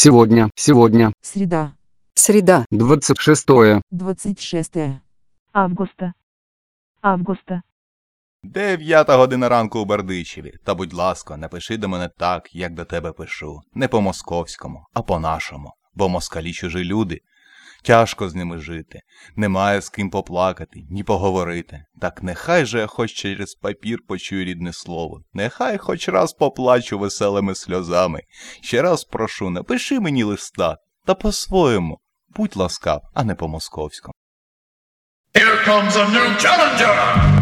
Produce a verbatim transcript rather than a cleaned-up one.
Сегодня, сегодня, Среда. Среда. двадцать шестое двадцать шестое августа, августа, Дев'ята година ранку у Бердичеві. Та, будь ласка, напиши до мене так, як до тебе пишу. Не по-московському, а по-нашому. Бо москалі чужі люди. Тяжко з ними жити. Немає з ким поплакати, ні поговорити. Так нехай же я хоч через папір почую рідне слово. Нехай хоч раз поплачу веселими сльозами. Ще раз прошу, напиши мені листа. Та по-своєму. Будь ласкав, а не по-московському. Here comes a new challenger!